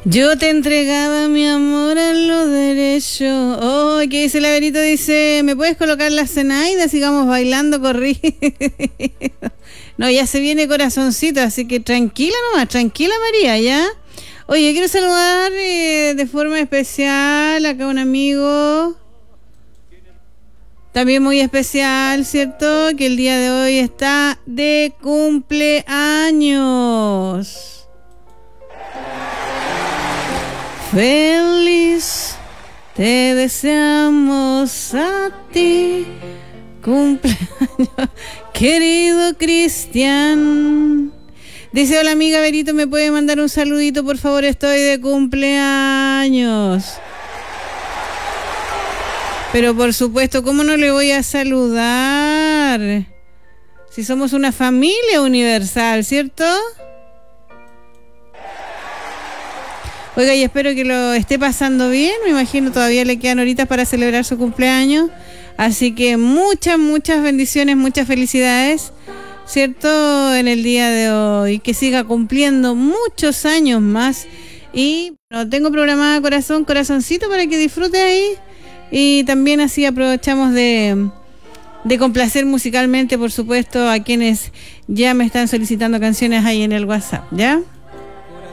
Yo te entregaba mi amor a lo derecho. Oh, ¿qué dice el Averito? Dice, ¿me puedes colocar la Zenaida? Sigamos bailando corrido. No, ya se viene corazoncito, así que tranquila nomás, tranquila María, ¿ya? Oye, quiero saludar de forma especial acá a un amigo, también muy especial, ¿cierto? Que el día de hoy está de cumpleaños. Feliz te deseamos a ti, cumpleaños, querido Cristian. Dice, hola amiga Berito, ¿me puede mandar un saludito? Por favor, estoy de cumpleaños. Pero por supuesto, ¿cómo no le voy a saludar? Si somos una familia universal, ¿cierto? Oiga, y espero que lo esté pasando bien. Me imagino todavía le quedan horitas para celebrar su cumpleaños. Así que muchas bendiciones, muchas felicidades, ¿cierto? En el día de hoy. Que siga cumpliendo muchos años más. Y no tengo programada corazoncito para que disfrute ahí. Y también así aprovechamos de complacer musicalmente, por supuesto, a quienes ya me están solicitando canciones ahí en el WhatsApp, ¿ya?